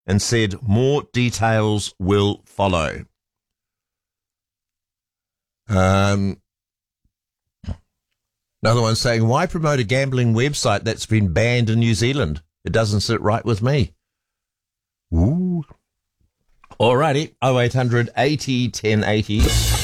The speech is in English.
and said more details will follow. Another one saying, why promote a gambling website that's been banned in New Zealand? It doesn't sit right with me. Ooh. Alrighty, 0800 80 1080.